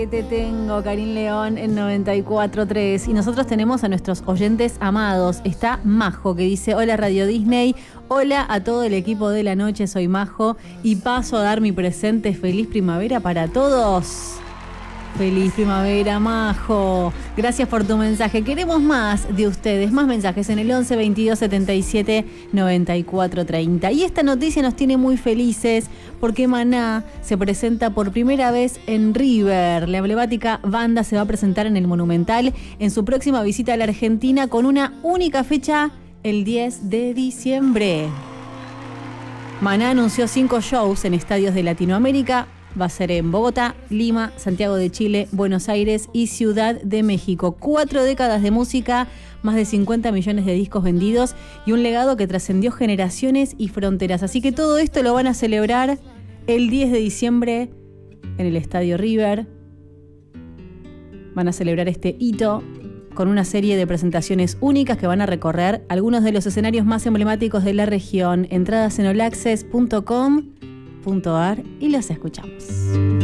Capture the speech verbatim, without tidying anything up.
Te tengo, Karin León, en noventa y cuatro punto tres. Y nosotros tenemos a nuestros oyentes amados. Está Majo, que dice: hola Radio Disney, hola a todo el equipo de la noche, soy Majo y paso a dar mi presente. Feliz primavera para todos. Feliz primavera, Majo. Gracias por tu mensaje. Queremos más de ustedes, más mensajes en el once veintidós setenta y siete noventa y cuatro treinta. Y esta noticia nos tiene muy felices porque Maná se presenta por primera vez en River. La emblemática banda se va a presentar en el Monumental en su próxima visita a la Argentina con una única fecha, el diez de diciembre. Maná anunció cinco shows en estadios de Latinoamérica. Va a ser en Bogotá, Lima, Santiago de Chile, Buenos Aires y Ciudad de México. Cuatro décadas de música, más de cincuenta millones de discos vendidos y un legado que trascendió generaciones y fronteras. Así que todo esto lo van a celebrar el diez de diciembre en el Estadio River. Van a celebrar este hito con una serie de presentaciones únicas que van a recorrer algunos de los escenarios más emblemáticos de la región. Entradas en all access punto com punto a r y los escuchamos.